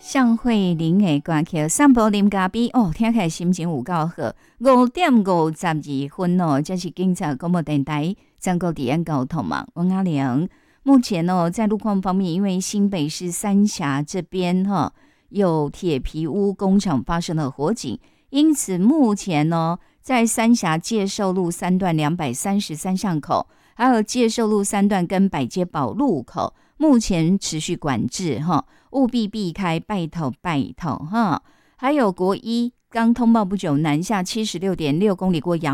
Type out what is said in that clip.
向慧玲的歌曲散步啉咖啡哦，听起来心情有够好。5:52哦，这是警察广播电台全国治安交通嘛，王阿良。目前哦，在路况方面，因为新北市三峡这边有铁皮屋工厂发生了火警，因此目前呢，在三峡介寿路3段233巷口，还有介寿路3段跟百街堡路口，目前持续管制务必避开，拜托拜托哈。还有国一刚通报不久，南下76.6公里过杨